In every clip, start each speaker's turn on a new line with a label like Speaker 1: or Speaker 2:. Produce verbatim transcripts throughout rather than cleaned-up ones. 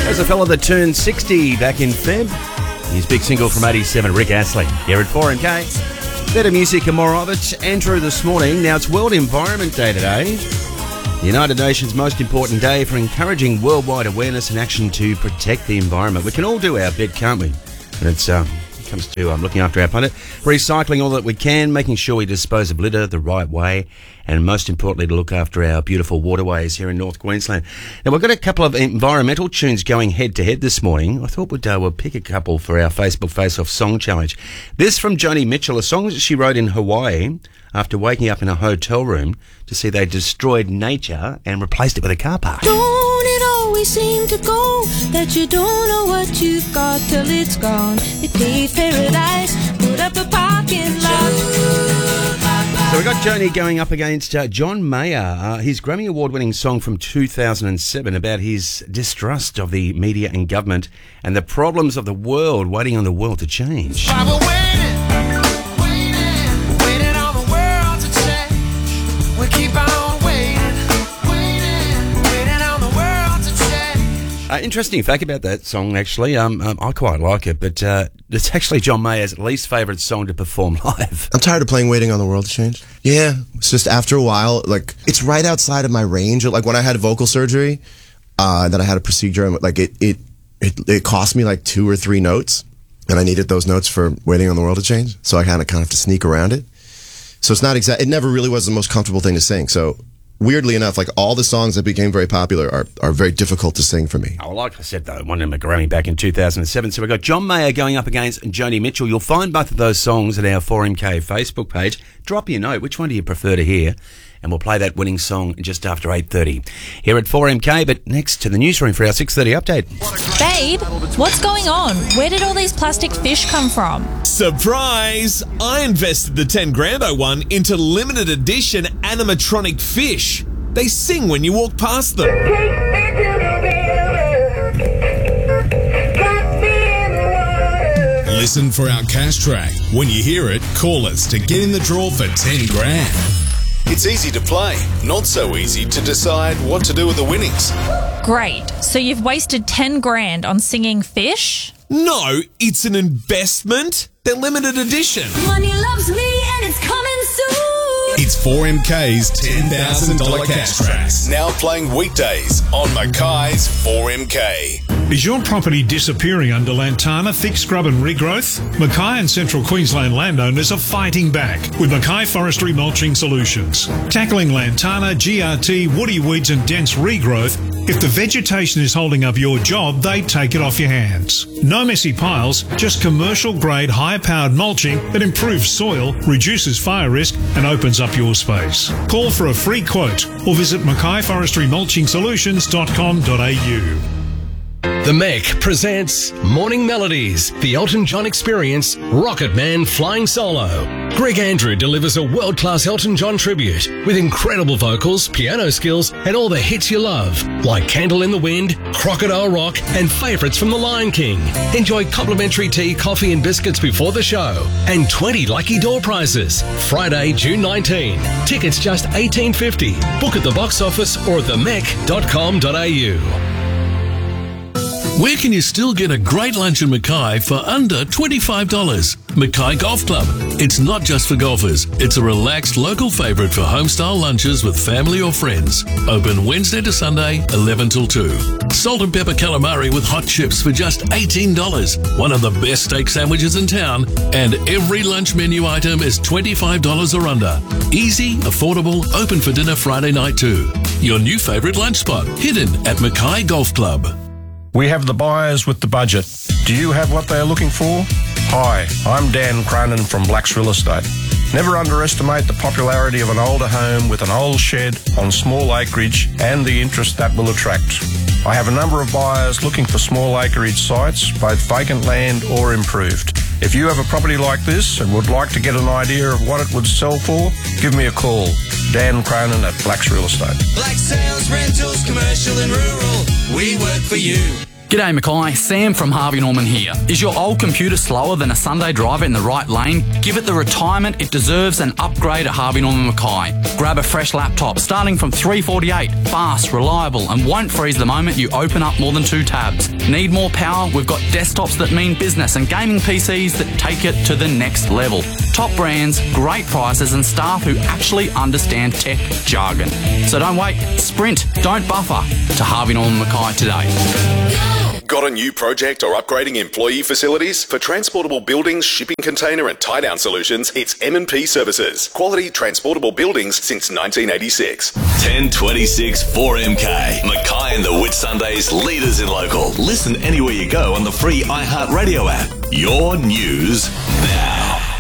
Speaker 1: There's a fella that turned sixty back in Feb. His big single from eighty-seven, Rick Astley, here at four M K. Better music and more of it. Andrew this morning. Now, it's World Environment Day today. The United Nations' most important day for encouraging worldwide awareness and action to protect the environment. We can all do our bit, can't we? When it's, um, it comes to um, looking after our planet, recycling all that we can, making sure we dispose of litter the right way, and most importantly, to look after our beautiful waterways here in North Queensland. Now, we've got a couple of environmental tunes going head-to-head this morning. I thought we'd, uh, we'll pick a couple for our Facebook Face-Off Song Challenge. This from Joni Mitchell, a song that she wrote in Hawaii after waking up in a hotel room to see they destroyed nature and replaced it with a car park.
Speaker 2: Don't it always seem to go that you don't know what you've got till it's gone? They paved paradise, put up a parking lot.
Speaker 1: So we've got Joni going up against uh, John Mayer, uh, his Grammy Award-winning song from two thousand seven about his distrust of the media and government and the problems of the world, waiting on the world to change. Uh, interesting fact about that song, actually. Um, um, I quite like it, but uh, it's actually John Mayer's least favourite song to perform live.
Speaker 3: I'm tired of playing Waiting on the World to Change. Yeah, it's just after a while, like, it's right outside of my range. Like, when I had vocal surgery, uh, then I had a procedure, and, like, it, it, it, it cost me, like, two or three notes, and I needed those notes for Waiting on the World to Change, so I kind of kind of have to sneak around it. So it's not exact. It never really was the most comfortable thing to sing, so... Weirdly enough, like all the songs that became very popular are, are very difficult to sing for me.
Speaker 1: Oh, like I said, though, won him a Grammy back in two thousand seven. So we've got John Mayer going up against Joni Mitchell. You'll find both of those songs at our four M K Facebook page. Drop your note. Which one do you prefer to hear? And we'll play that winning song just after eight thirty here at four M K. But next to the newsroom for our six thirty update.
Speaker 4: Babe, what's going on? Where did all these plastic fish come from?
Speaker 5: Surprise! I invested the ten grand I won into limited edition animatronic fish. They sing when you walk past them. Listen for our cash track. When you hear it, call us to get in the draw for ten grand. It's easy to play, not so easy to decide what to do with the winnings.
Speaker 4: Great. So you've wasted ten grand on singing fish?
Speaker 5: No, it's an investment. They're limited edition.
Speaker 2: Money loves me and it's coming soon.
Speaker 5: It's four M K's ten thousand dollars cash tracks. Now playing weekdays on Mackay's four M K.
Speaker 6: Is your property disappearing under Lantana thick scrub and regrowth? Mackay and Central Queensland landowners are fighting back with Mackay Forestry Mulching Solutions. Tackling Lantana, G R T, woody weeds and dense regrowth, if the vegetation is holding up your job, they take it off your hands. No messy piles, just commercial-grade, high-powered mulching that improves soil, reduces fire risk and opens up your space. Call for a free quote or visit mackay forestry mulching solutions dot com dot a u.
Speaker 7: The Mech presents Morning Melodies, the Elton John Experience, Rocket Man Flying Solo. Greg Andrew delivers a world-class Elton John tribute with incredible vocals, piano skills, and all the hits you love, like Candle in the Wind, Crocodile Rock, and favourites from The Lion King. Enjoy complimentary tea, coffee, and biscuits before the show, and twenty lucky door prizes. Friday, June nineteenth. Tickets just eighteen fifty. Book at the box office or at the mech dot com dot a u.
Speaker 8: Where can you still get a great lunch in Mackay for under twenty-five dollars? Mackay Golf Club. It's not just for golfers. It's a relaxed local favourite for home-style lunches with family or friends. Open Wednesday to Sunday, eleven till two. Salt and pepper calamari with hot chips for just eighteen dollars. One of the best steak sandwiches in town. And every lunch menu item is twenty-five dollars or under. Easy, affordable, open for dinner Friday night too. Your new favourite lunch spot, hidden at Mackay Golf Club.
Speaker 9: We have the buyers with the budget. Do you have what they are looking for? Hi, I'm Dan Cronin from Blacks Real Estate. Never underestimate the popularity of an older home with an old shed on small acreage and the interest that will attract. I have a number of buyers looking for small acreage sites, both vacant land or improved. If you have a property like this and would like to get an idea of what it would sell for, give me a call. Dan Cronin at Blacks Real Estate.
Speaker 10: Black Sales, Rentals, Commercial and Rural. We work for you. G'day Mackay, Sam from Harvey Norman here. Is your old computer slower than a Sunday driver in the right lane? Give it the retirement it deserves and upgrade at Harvey Norman Mackay. Grab a fresh laptop starting from three forty-eight, fast, reliable and won't freeze the moment you open up more than two tabs. Need more power? We've got desktops that mean business and gaming P Cs that take it to the next level. Top brands, great prices and staff who actually understand tech jargon. So don't wait, sprint, don't buffer to Harvey Norman Mackay today.
Speaker 5: Got a new project or upgrading employee facilities? For transportable buildings, shipping container and tie-down solutions, it's M and P Services. Quality transportable buildings since nineteen eighty-six.
Speaker 11: ten twenty-six four M K. Mackay and the Whitsundays, leaders in local. Listen anywhere you go on the free iHeartRadio app. Your news now.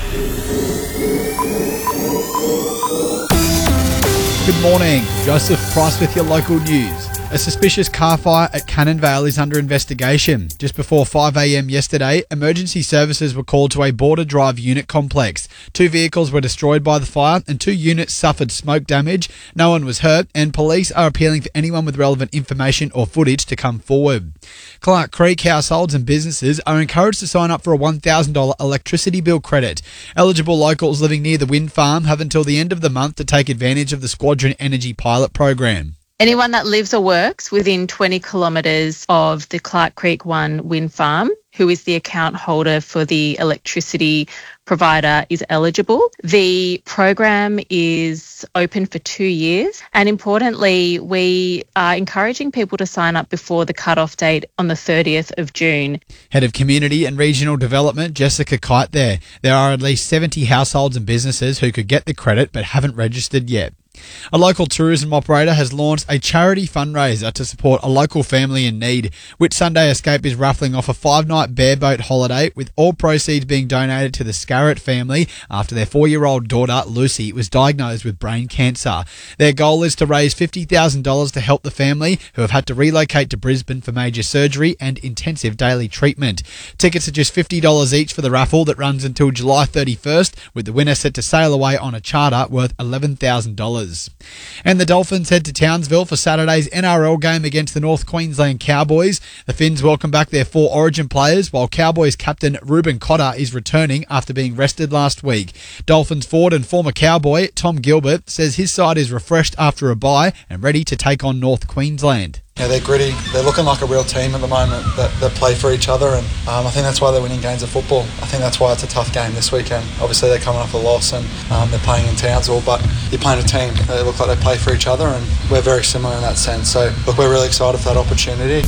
Speaker 12: Good morning. Joseph Price with your local news. A suspicious car fire at Cannon Vale is under investigation. Just before five a.m. yesterday, emergency services were called to a Border Drive unit complex. Two vehicles were destroyed by the fire and two units suffered smoke damage. No one was hurt and police are appealing for anyone with relevant information or footage to come forward. Clark Creek households and businesses are encouraged to sign up for a one thousand dollars electricity bill credit. Eligible locals living near the wind farm have until the end of the month to take advantage of the Squadron Energy pilot program.
Speaker 13: Anyone that lives or works within twenty kilometres of the Clark Creek one wind farm, who is the account holder for the electricity provider, is eligible. The program is open for two years. And importantly, we are encouraging people to sign up before the cut-off date on the thirtieth of June.
Speaker 12: Head of Community and Regional Development, Jessica Kite there. There are at least seventy households and businesses who could get the credit but haven't registered yet. A local tourism operator has launched a charity fundraiser to support a local family in need. Whitsunday Escape is raffling off a five-night bareboat holiday, with all proceeds being donated to the Scarrett family after their four-year-old daughter, Lucy, was diagnosed with brain cancer. Their goal is to raise fifty thousand dollars to help the family, who have had to relocate to Brisbane for major surgery and intensive daily treatment. Tickets are just fifty dollars each for the raffle that runs until July thirty-first, with the winner set to sail away on a charter worth eleven thousand dollars. And the Dolphins head to Townsville for Saturday's N R L game against the North Queensland Cowboys. The Finns welcome back their four Origin players, while Cowboys captain Ruben Cotter is returning after being rested last week. Dolphins forward and former Cowboy Tom Gilbert says his side is refreshed after a bye and ready to take on North Queensland.
Speaker 14: Yeah, they're gritty. They're looking like a real team at the moment that, that play for each other, and um, I think that's why they're winning games of football. I think that's why it's a tough game this weekend. Obviously, they're coming off a loss and um, they're playing in Townsville, but you're playing a team. They look like they play for each other, and we're very similar in that sense. So, look, we're really excited for that opportunity.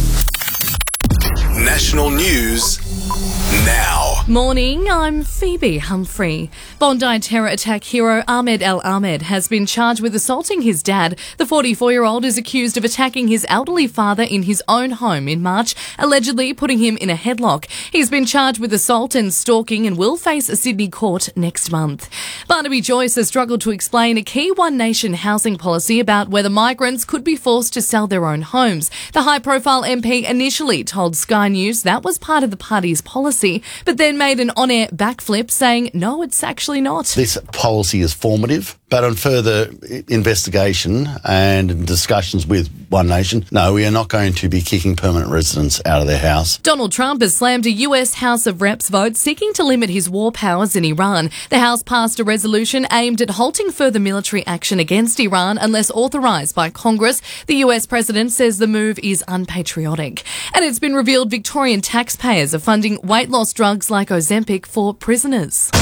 Speaker 5: National news now.
Speaker 15: Morning, I'm Phoebe Humphrey. Bondi terror attack hero Ahmed El Ahmed has been charged with assaulting his dad. The forty-four-year-old is accused of attacking his elderly father in his own home in March, allegedly putting him in a headlock. He's been charged with assault and stalking and will face a Sydney court next month. Barnaby Joyce has struggled to explain a key One Nation housing policy about whether migrants could be forced to sell their own homes. The high-profile M P initially told Sky News that was part of the party's policy, but then made an on-air backflip saying, no, it's actually not.
Speaker 16: This policy is formative, but on further investigation and discussions with One Nation, no, we are not going to be kicking permanent residents out of their house.
Speaker 15: Donald Trump has slammed a U S House of Reps vote seeking to limit his war powers in Iran. The House passed a resolution aimed at halting further military action against Iran unless authorised by Congress. The U S president says the move is unpatriotic. And it's been revealed Victorian taxpayers are funding weight loss drugs like Ozempic for prisoners.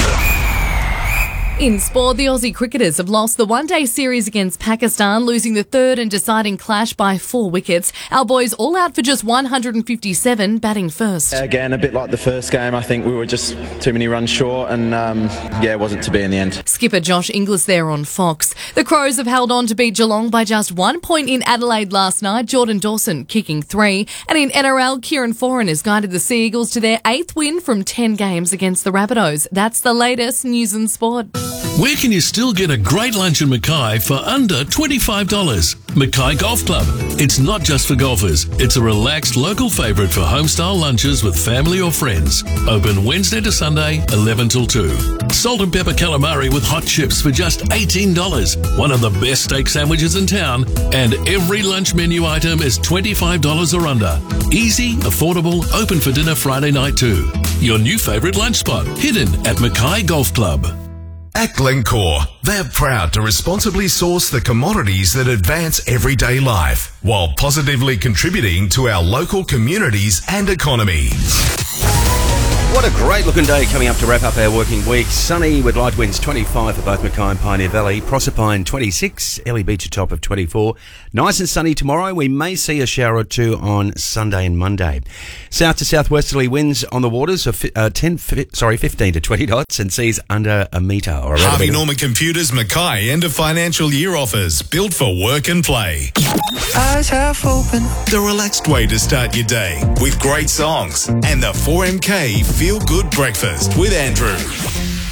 Speaker 15: In sport, the Aussie cricketers have lost the one-day series against Pakistan, losing the third and deciding clash by four wickets. Our boys all out for just one hundred fifty-seven, batting first.
Speaker 17: Again, a bit like the first game, I think we were just too many runs short and, um, yeah, it wasn't to be in the end.
Speaker 15: Skipper Josh Inglis there on Fox. The Crows have held on to beat Geelong by just one point in Adelaide last night, Jordan Dawson kicking three. And in N R L, Kieran Foran has guided the Sea Eagles to their eighth win from ten games against the Rabbitohs. That's the latest news and sport.
Speaker 8: Where can you still get a great lunch in Mackay for under twenty-five dollars? Mackay Golf Club. It's not just for golfers. It's a relaxed local favourite for home-style lunches with family or friends. Open Wednesday to Sunday, eleven till two. Salt and pepper calamari with hot chips for just eighteen dollars. One of the best steak sandwiches in town. And every lunch menu item is twenty-five dollars or under. Easy, affordable, open for dinner Friday night too. Your new favourite lunch spot, hidden at Mackay Golf Club.
Speaker 18: At Glencore, they're proud to responsibly source the commodities that advance everyday life while positively contributing to our local communities and economy.
Speaker 1: What a great looking day coming up to wrap up our working week. Sunny with light winds twenty-five for both Mackay and Pioneer Valley. Proserpine twenty-six, Ellie Beach a top of twenty-four. Nice and sunny tomorrow. We may see a shower or two on Sunday and Monday. South to southwesterly winds on the waters of uh, ten, sorry, fifteen to twenty knots and seas under a metre. Or a
Speaker 18: Harvey Norman Computers Mackay end of financial year offers built for work and play.
Speaker 19: Eyes half open.
Speaker 18: The relaxed way to start your day with great songs and the four M K Feel Good Breakfast with Andrew.